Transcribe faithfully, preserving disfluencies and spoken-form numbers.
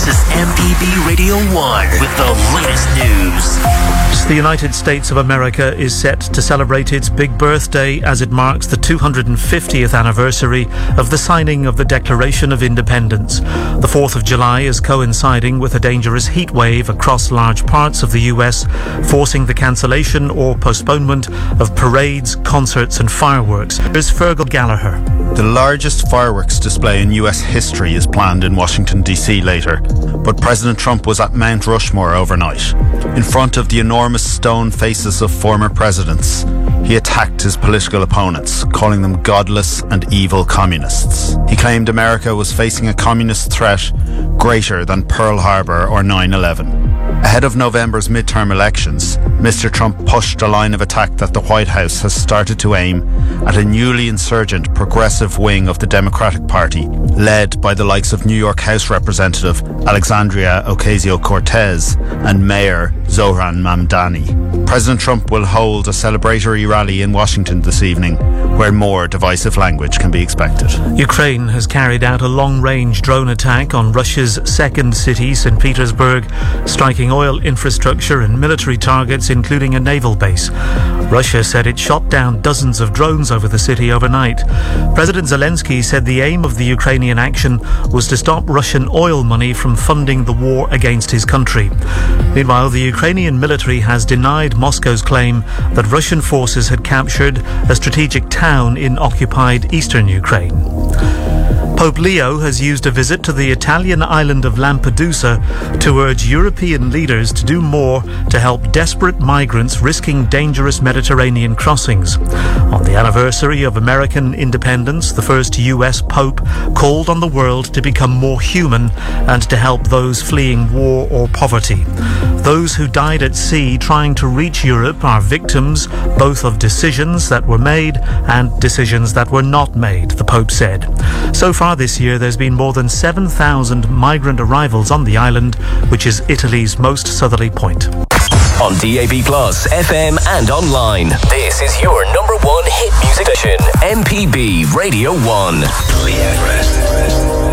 This is M P B Radio one with the latest news. The United States of America is set to celebrate its big birthday as it marks the two hundred fiftieth anniversary of the signing of the Declaration of Independence. The fourth of July is coinciding with a dangerous heat wave across large parts of the U S, forcing the cancellation or postponement of parades, concerts and fireworks. Here's Fergal Gallagher. The largest fireworks display in U S history is planned in Washington, D C later, but President Trump was at Mount Rushmore overnight. In front of the enormous stone faces of former presidents, he attacked his political opponents, calling them godless and evil communists. He claimed America was facing a communist threat greater than Pearl Harbor or nine eleven. Ahead of November's midterm elections, Mister Trump pushed a line of attack that the White House has started to aim at a newly insurgent progressive wing of the Democratic Party, led by the likes of New York House Representative Alexandria Ocasio-Cortez and Mayor Zohran Mamdani. President Trump will hold a celebratory rally in Washington this evening, where more divisive language can be expected. Ukraine has carried out a long-range drone attack on Russia's second city, Saint Petersburg, striking oil infrastructure and military targets, including a naval base. Russia said it shot down dozens of drones over the city overnight. President Zelensky said the aim of the Ukrainian action was to stop Russian oil money from funding the war against his country. Meanwhile, the Ukrainian military has denied Moscow's claim that Russian forces had captured a strategic town in occupied eastern Ukraine. Pope Leo has used a visit to the Italian island of Lampedusa to urge European leaders to do more to help desperate migrants risking dangerous Mediterranean crossings. On the anniversary of American independence, the first U S Pope called on the world to become more human and to help those fleeing war or poverty. Those who died at sea trying to reach Europe are victims both of decisions that were made and decisions that were not made, the Pope said. So far this year, there's been more than seven thousand migrant arrivals on the island, which is Italy's most southerly point. On D A B Plus, F M and online, this is your number one hit music station, M P B Radio one. Clear.